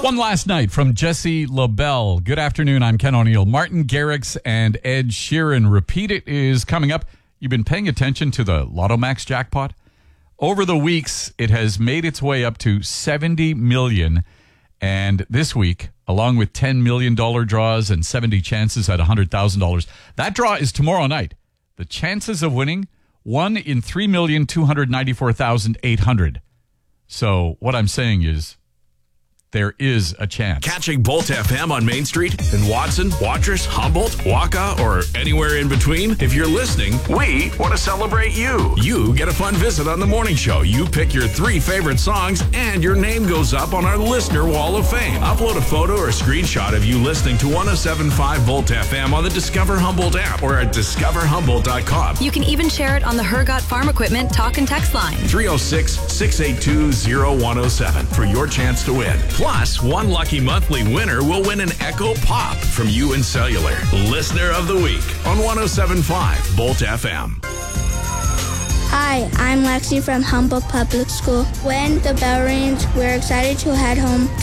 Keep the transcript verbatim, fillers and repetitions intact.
One last night from Jesse LaBelle. Good afternoon. I'm Ken O'Neill. Martin Garrix and Ed Sheeran. Repeat It is coming up. You've been paying attention to the Lotto Max jackpot? Over the weeks, it has made its way up to seventy million dollars. And this week, along with ten million dollars draws and seventy chances at one hundred thousand dollars, that draw is tomorrow night. The chances of winning, one in three million two hundred ninety-four thousand eight hundred. So what I'm saying is, there is a chance. Catching Bolt F M on Main Street in Watson, Watrous, Humboldt, Waka, or anywhere in between? If you're listening, we want to celebrate you. You get a fun visit on the morning show. You pick your three favorite songs, and your name goes up on our Listener Wall of Fame. Upload a photo or a screenshot of you listening to one oh seven point five Volt F M on the Discover Humboldt app or at discover humboldt dot com. You can even share it on the Hergot Farm Equipment talk and text line. three oh six, six eight two, oh one oh seven for your chance to win. Plus, one lucky monthly winner will win an Echo Pop from U N Cellular. Listener of the Week on one oh seven point five Bolt F M. Hi, I'm Lexi from Humboldt Public School. When the bell rings, we're excited to head home